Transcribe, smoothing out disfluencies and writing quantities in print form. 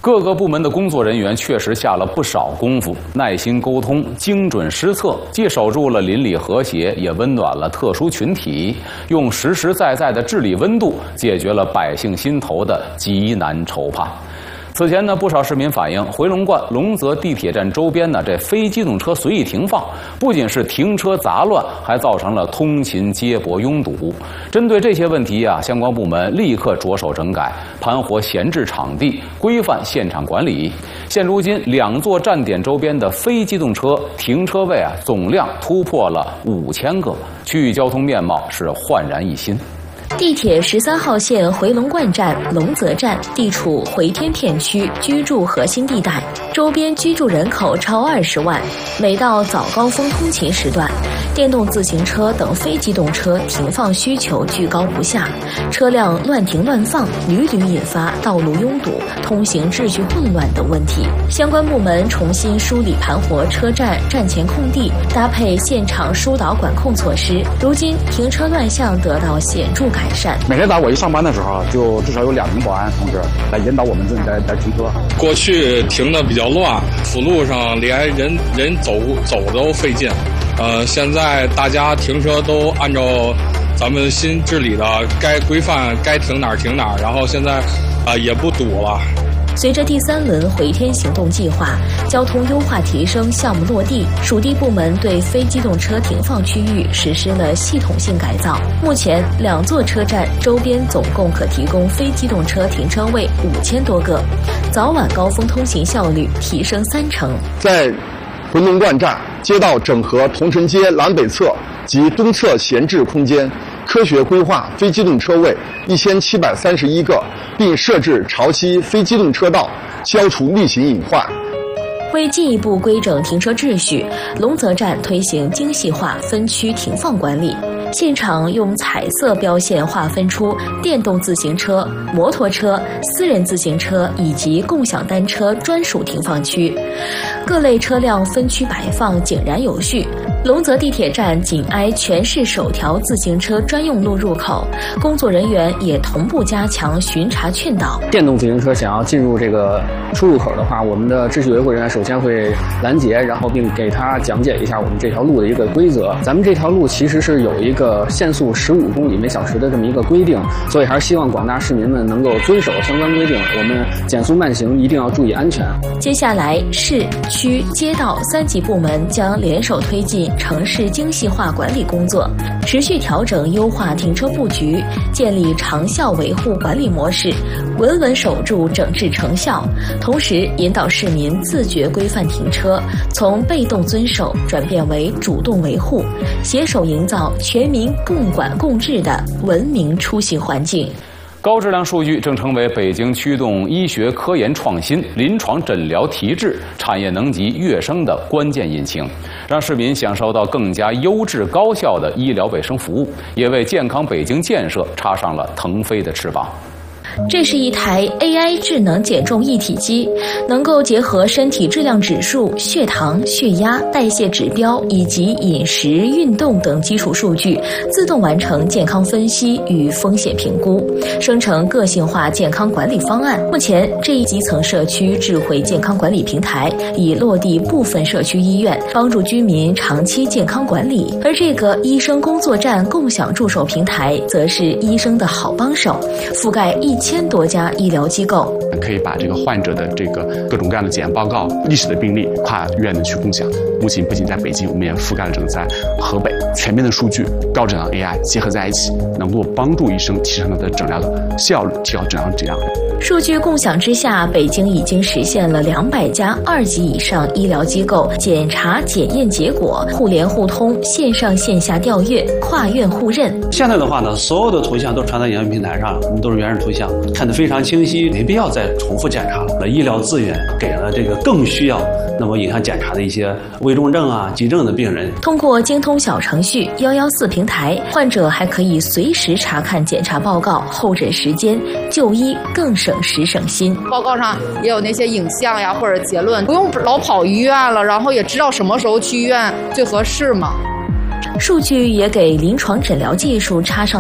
各个部门的工作人员确实下了不少功夫，耐心沟通，精准施策，既守住了邻里和谐，也温暖了特殊群体，用实实在在的治理温度，解决了百姓心头的急难愁盼。此前呢，不少市民反映，回龙观龙泽地铁站周边呢，这非机动车随意停放，不仅是停车杂乱，还造成了通勤接驳拥堵。针对这些问题啊，相关部门立刻着手整改，盘活闲置场地，规范现场管理。现如今，2座站点周边的非机动车停车位啊，总量突破了5000个，区域交通面貌是焕然一新。 地铁13号线回龙观站、龙泽站地处回天片区居住核心地带，周边居住人口超20万。每到早高峰通勤时段，电动自行车等非机动车停放需求居高不下，车辆乱停乱放，屡屡引发道路拥堵、通行秩序混乱等问题。相关部门重新梳理盘活车站站前空地，搭配现场疏导管控措施，如今停车乱象得到显著改善。 每天早上我一上班的时候，就至少有2名保安同志来引导我们来停车。 过去停的比较乱，辅路上连人走都费劲。现在大家停车都按照咱们新治理的该规范该停哪儿停哪儿，然后现在也不堵了。 随着第3轮回天行动计划交通优化提升项目落地，属地部门对非机动车停放区域实施了系统性改造。目前2座车站周边总共可提供非机动车停车位5000多个，早晚高峰通行效率提升30%。 在回龙观站街道整合桐城街南北侧及东侧闲置空间，科学规划非机动车位1731个，并设置潮汐非机动车道，消除逆行隐患。 为进一步规整停车秩序，龙泽站推行精细化分区停放管理，现场用彩色标线划分出电动自行车、摩托车、私人自行车以及共享单车专属停放区，各类车辆分区摆放井然有序。龙泽地铁站紧挨全市首条自行车专用路入口，工作人员也同步加强巡查劝导。 电动自行车想要进入这个出入口的话，我们的秩序维护人员首先会拦截，然后并给他讲解一下我们这条路的一个规则。咱们这条路其实是有一个限速15公里每小时的这么一个规定，所以还是希望广大市民们能够遵守相关规定。我们减速慢行一定要注意安全。 接下来，市、区、街道3级部门将联手推进城市精细化管理工作，持续调整优化停车布局，建立长效维护管理模式，稳稳守住整治成效，同时引导市民自觉规范停车，从被动遵守转变为主动维护，携手营造全民共管共治的文明出行环境。 高质量数据正成为北京驱动医学科研创新、临床诊疗提质、产业能级跃升的关键引擎，让市民享受到更加优质高效的医疗卫生服务，也为健康北京建设插上了腾飞的翅膀。 这是一台 AI 智能减重一体机，能够结合身体质量指数、血糖、血压、代谢指标以及饮食、运动等基础数据，自动完成健康分析与风险评估，生成个性化健康管理方案。目前，这一基层社区智慧健康管理平台已落地部分社区医院，帮助居民长期健康管理。而这个医生工作站共享助手平台，则是医生的好帮手，覆盖1000多家医疗机构， 可以把这个患者的这个各种各样的检验报告、历史的病例跨院的去共享。目前不仅在北京，我们也覆盖了整个在河北，全面的数据、高质量 AI 结合在一起，能够帮助医生提升他的诊疗的效率，提高诊疗质量。 数据共享之下，北京已经实现了200家2级以上医疗机构检查检验结果互联互通、线上线下调阅、跨院互认。 现在的话呢，所有的图像都传到研究平台上，我们都是原始图像，看得非常清晰，没必要再重复检查了。医疗资源给了这个更需要那么影响检查的一些危重症啊、急症的病人。 通过精通小程序114平台，患者还可以随时查看检查报告、候诊时间，就医更省时省心。 报告上也有那些影像呀或者结论，不用老跑医院了，然后也知道什么时候去医院最合适嘛。 数据也给临床诊疗技术插上